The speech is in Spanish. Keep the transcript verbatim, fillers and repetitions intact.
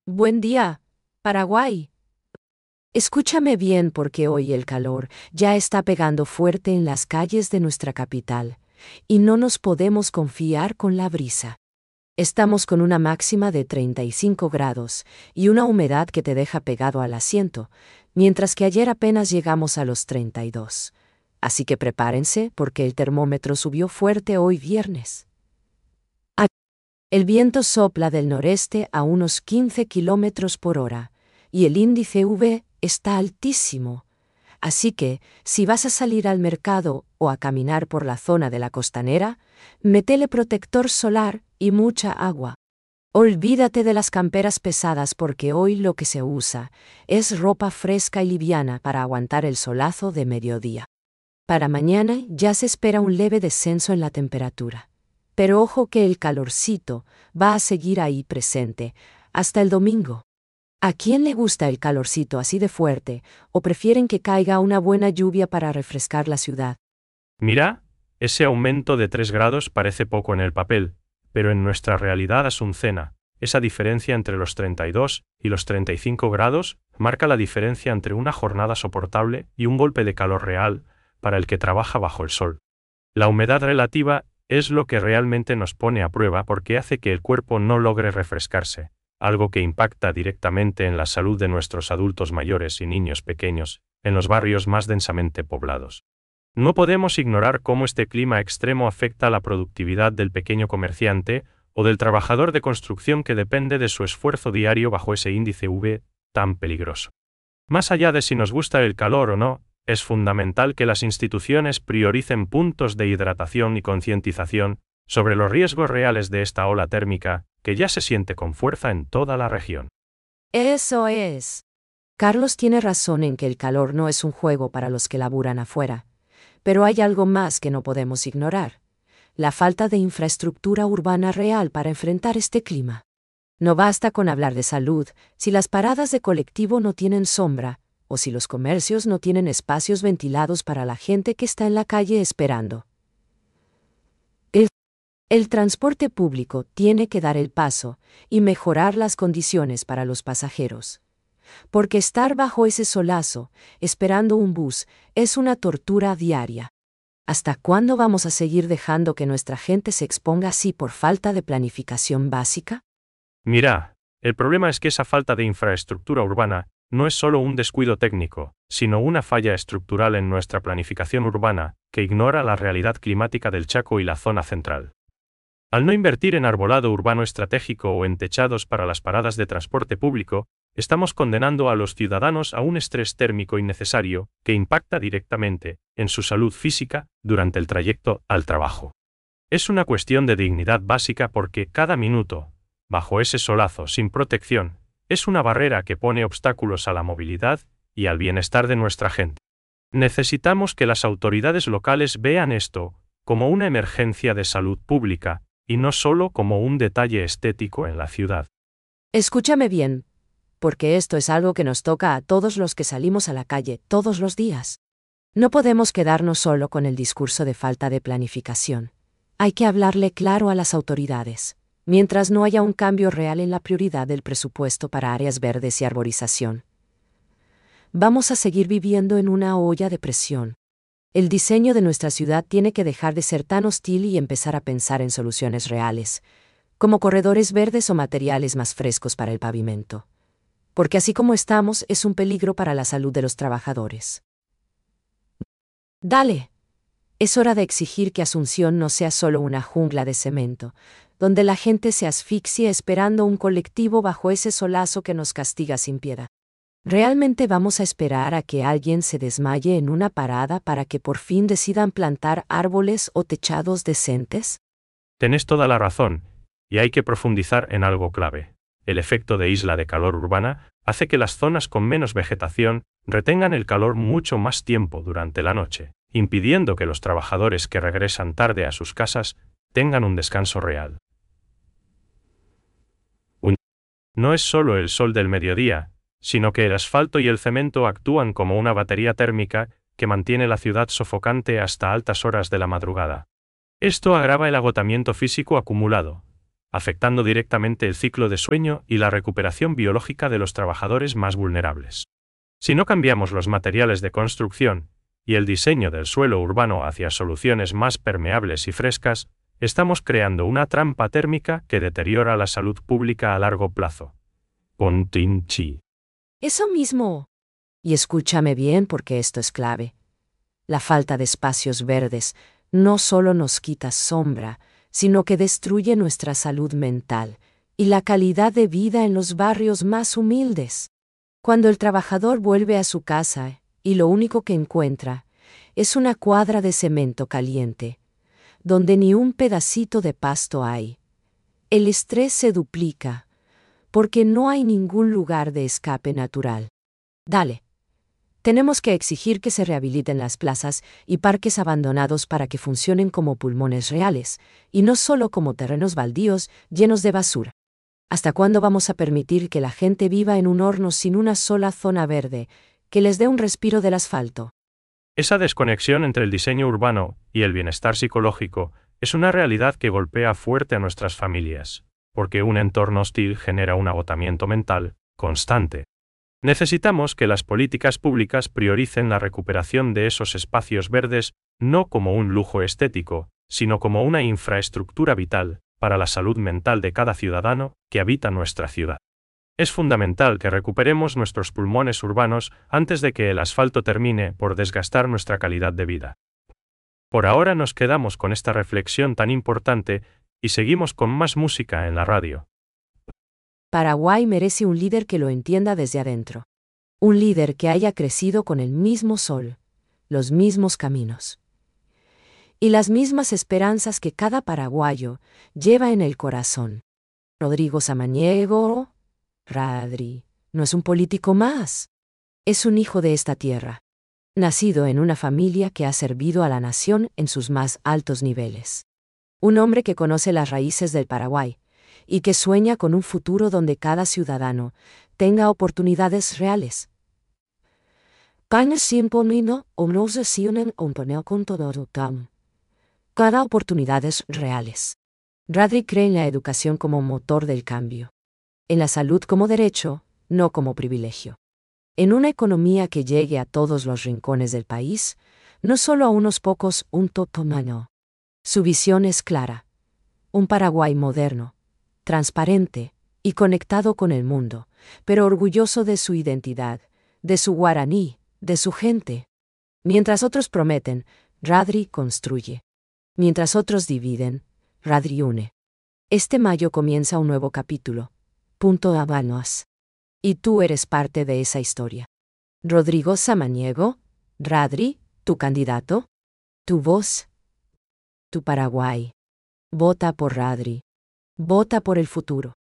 Buen día, Paraguay. Escúchame bien porque hoy el calor ya está pegando fuerte en las calles de nuestra capital, y no nos podemos confiar con la brisa. Estamos con una máxima de treinta y cinco grados y una humedad que te deja pegado al asiento, mientras que ayer apenas llegamos a los treinta y dos. Así que prepárense porque el termómetro subió fuerte hoy viernes. El viento sopla del noreste a unos quince kilómetros por hora, y el índice U V está altísimo. Así que, si vas a salir al mercado o a caminar por la zona de la costanera, métele protector solar y mucha agua. Olvídate de las camperas pesadas porque hoy lo que se usa es ropa fresca y liviana para aguantar el solazo de mediodía. Para mañana ya se espera un leve descenso en la temperatura. Pero ojo que el calorcito va a seguir ahí presente hasta el domingo. ¿A quién le gusta el calorcito así de fuerte o prefieren que caiga una buena lluvia para refrescar la ciudad? Mira, ese aumento de tres grados parece poco en el papel, pero en nuestra realidad asuncena, esa diferencia entre los treinta y dos y los treinta y cinco grados marca la diferencia entre una jornada soportable y un golpe de calor real para el que trabaja bajo el sol. La humedad relativa es lo que realmente nos pone a prueba porque hace que el cuerpo no logre refrescarse, algo que impacta directamente en la salud de nuestros adultos mayores y niños pequeños, en los barrios más densamente poblados. No podemos ignorar cómo este clima extremo afecta la productividad del pequeño comerciante o del trabajador de construcción que depende de su esfuerzo diario bajo ese índice U V tan peligroso. Más allá de si nos gusta el calor o no, es fundamental que las instituciones prioricen puntos de hidratación y concientización sobre los riesgos reales de esta ola térmica, que ya se siente con fuerza en toda la región. Eso es. Carlos tiene razón en que el calor no es un juego para los que laburan afuera, pero hay algo más que no podemos ignorar: la falta de infraestructura urbana real para enfrentar este clima. No basta con hablar de salud si las paradas de colectivo no tienen sombra, o si los comercios no tienen espacios ventilados para la gente que está en la calle esperando. El, el transporte público tiene que dar el paso y mejorar las condiciones para los pasajeros. Porque estar bajo ese solazo, esperando un bus, es una tortura diaria. ¿Hasta cuándo vamos a seguir dejando que nuestra gente se exponga así por falta de planificación básica? Mira, el problema es que esa falta de infraestructura urbana no es solo un descuido técnico, sino una falla estructural en nuestra planificación urbana, que ignora la realidad climática del Chaco y la zona central. Al no invertir en arbolado urbano estratégico o en techados para las paradas de transporte público, estamos condenando a los ciudadanos a un estrés térmico innecesario que impacta directamente en su salud física durante el trayecto al trabajo. Es una cuestión de dignidad básica porque cada minuto, bajo ese solazo sin protección, es una barrera que pone obstáculos a la movilidad y al bienestar de nuestra gente. Necesitamos que las autoridades locales vean esto como una emergencia de salud pública y no solo como un detalle estético en la ciudad. Escúchame bien, porque esto es algo que nos toca a todos los que salimos a la calle todos los días. No podemos quedarnos solo con el discurso de falta de planificación. Hay que hablarle claro a las autoridades, mientras no haya un cambio real en la prioridad del presupuesto para áreas verdes y arborización. Vamos a seguir viviendo en una olla de presión. El diseño de nuestra ciudad tiene que dejar de ser tan hostil y empezar a pensar en soluciones reales, como corredores verdes o materiales más frescos para el pavimento. Porque así como estamos, es un peligro para la salud de los trabajadores. Dale. Es hora de exigir que Asunción no sea solo una jungla de cemento, donde la gente se asfixia esperando un colectivo bajo ese solazo que nos castiga sin piedad. ¿Realmente vamos a esperar a que alguien se desmaye en una parada para que por fin decidan plantar árboles o techados decentes? Tenés toda la razón, y hay que profundizar en algo clave. El efecto de isla de calor urbana hace que las zonas con menos vegetación retengan el calor mucho más tiempo durante la noche, impidiendo que los trabajadores que regresan tarde a sus casas tengan un descanso real. No es solo el sol del mediodía, sino que el asfalto y el cemento actúan como una batería térmica que mantiene la ciudad sofocante hasta altas horas de la madrugada. Esto agrava el agotamiento físico acumulado, afectando directamente el ciclo de sueño y la recuperación biológica de los trabajadores más vulnerables. Si no cambiamos los materiales de construcción y el diseño del suelo urbano hacia soluciones más permeables y frescas, estamos creando una trampa térmica que deteriora la salud pública a largo plazo. Pontinchi. Eso mismo. Y escúchame bien porque esto es clave. La falta de espacios verdes no solo nos quita sombra, sino que destruye nuestra salud mental y la calidad de vida en los barrios más humildes. Cuando el trabajador vuelve a su casa y lo único que encuentra es una cuadra de cemento caliente, donde ni un pedacito de pasto hay, el estrés se duplica, porque no hay ningún lugar de escape natural. Dale. Tenemos que exigir que se rehabiliten las plazas y parques abandonados para que funcionen como pulmones reales, y no solo como terrenos baldíos llenos de basura. ¿Hasta cuándo vamos a permitir que la gente viva en un horno sin una sola zona verde, que les dé un respiro del asfalto? Esa desconexión entre el diseño urbano y el bienestar psicológico es una realidad que golpea fuerte a nuestras familias, porque un entorno hostil genera un agotamiento mental constante. Necesitamos que las políticas públicas prioricen la recuperación de esos espacios verdes no como un lujo estético, sino como una infraestructura vital para la salud mental de cada ciudadano que habita nuestra ciudad. Es fundamental que recuperemos nuestros pulmones urbanos antes de que el asfalto termine por desgastar nuestra calidad de vida. Por ahora nos quedamos con esta reflexión tan importante y seguimos con más música en la radio. Paraguay merece un líder que lo entienda desde adentro. Un líder que haya crecido con el mismo sol, los mismos caminos y las mismas esperanzas que cada paraguayo lleva en el corazón. Rodrigo Samaniego, Radri, no es un político más. Es un hijo de esta tierra, nacido en una familia que ha servido a la nación en sus más altos niveles. Un hombre que conoce las raíces del Paraguay y que sueña con un futuro donde cada ciudadano tenga oportunidades reales. Cada oportunidades reales. Radri cree en la educación como motor del cambio, en la salud como derecho, no como privilegio. En una economía que llegue a todos los rincones del país, no solo a unos pocos, un totomano. Su visión es clara. Un Paraguay moderno, transparente y conectado con el mundo, pero orgulloso de su identidad, de su guaraní, de su gente. Mientras otros prometen, Radri construye. Mientras otros dividen, Radri une. Este mayo comienza un nuevo capítulo. Punto Habanos. Y tú eres parte de esa historia. Rodrigo Samaniego, Radri, tu candidato, tu voz, tu Paraguay. Vota por Radri. Vota por el futuro.